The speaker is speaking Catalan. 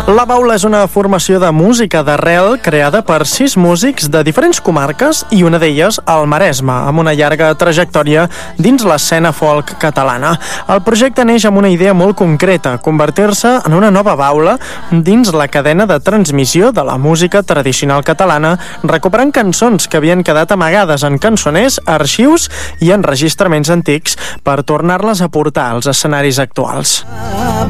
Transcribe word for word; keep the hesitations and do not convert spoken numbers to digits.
La Baula és una formació de música d'arrel creada per sis músics de diferents comarques i una d'elles el Maresme, amb una llarga trajectòria dins l'escena folk catalana. El projecte neix amb una idea molt concreta, convertir-se en una nova baula dins la cadena de transmissió de la música tradicional catalana, recuperant cançons que havien quedat amagades en cançoners, arxius i enregistraments antics per tornar-les a portar als escenaris actuals.